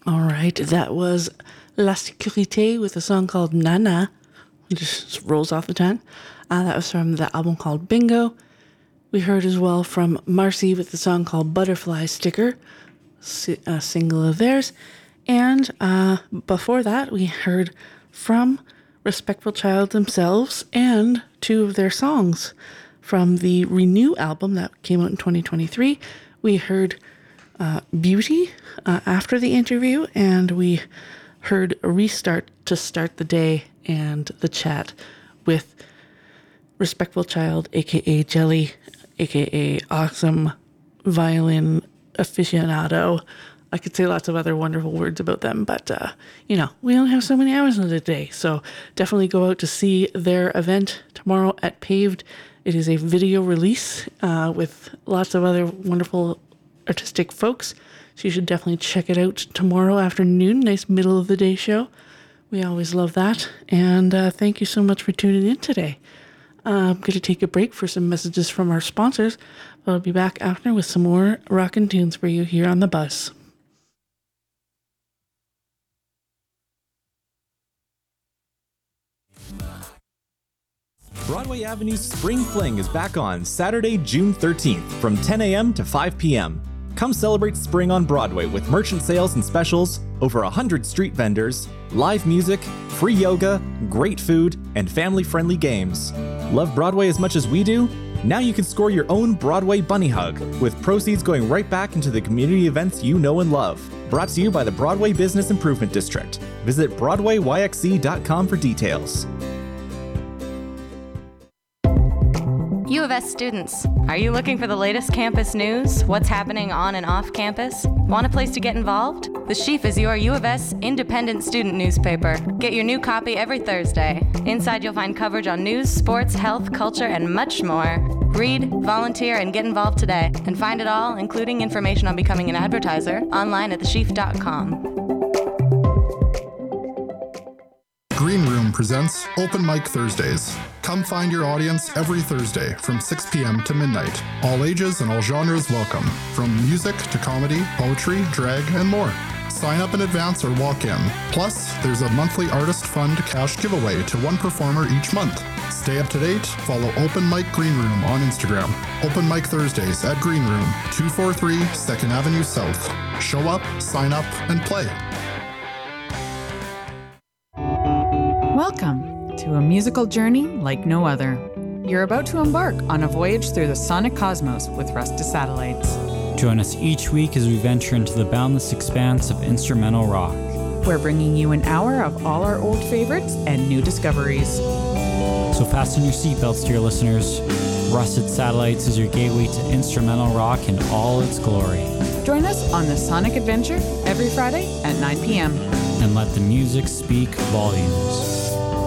All right, that was La Sécurité with a song called Nana, which just rolls off the tongue. That was from the album called Bingo. We heard as well from Marcy with the song called Butterfly Sticker, a single of theirs. And before that, we heard from Respectful Child themselves and two of their songs from the Renew album that came out in 2023. We heard Beauty after the interview, and we heard Restart to start the day and the chat with Respectful Child, aka Jelly, aka Awesome Violin Aficionado. I could say lots of other wonderful words about them, but, we only have so many hours in the day. So definitely go out to see their event tomorrow at Paved. It is a video release with lots of other wonderful artistic folks. So you should definitely check it out tomorrow afternoon. Nice middle of the day show. We always love that. And thank you so much for tuning in today. I'm going to take a break for some messages from our sponsors. But I'll be back after with some more rockin' tunes for you here on the bus. Broadway Avenue's Spring Fling is back on Saturday, June 13th from 10 a.m. to 5 p.m. Come celebrate spring on Broadway with merchant sales and specials, over 100 street vendors, live music, free yoga, great food, and family-friendly games. Love Broadway as much as we do? Now you can score your own Broadway Bunny Hug, with proceeds going right back into the community events you know and love. Brought to you by the Broadway Business Improvement District. Visit BroadwayYXC.com for details. U of S students, are you looking for the latest campus news? What's happening on and off campus? Want a place to get involved? The Sheaf is your U of S independent student newspaper. Get your new copy every Thursday. Inside you'll find coverage on news, sports, health, culture, and much more. Read, volunteer, and get involved today. And find it all, including information on becoming an advertiser, online at thesheaf.com. Green Room presents Open Mic Thursdays. Come find your audience every Thursday from 6 p.m. to midnight. All ages and all genres welcome, from music to comedy, poetry, drag, and more. Sign up in advance or walk in. Plus, there's a monthly Artist Fund cash giveaway to one performer each month. Stay up to date. Follow Open Mic Green Room on Instagram. Open Mic Thursdays at Green Room, 243 2nd Avenue South. Show up, sign up, and play. Welcome to a musical journey like no other. You're about to embark on a voyage through the sonic cosmos with Rusted Satellites. Join us each week as we venture into the boundless expanse of instrumental rock. We're bringing you an hour of all our old favorites and new discoveries. So fasten your seatbelts, dear listeners. Rusted Satellites is your gateway to instrumental rock in all its glory. Join us on this sonic adventure every Friday at 9 p.m. And let the music speak volumes.